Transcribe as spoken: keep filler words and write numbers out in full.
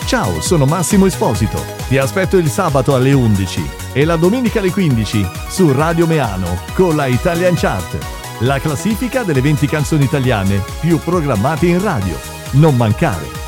Ciao, sono Massimo Esposito. Ti aspetto il sabato alle undici e la domenica alle quindici su Radio Meano con la Italian Chart, la classifica delle venti canzoni italiane più programmate in radio. Non mancare!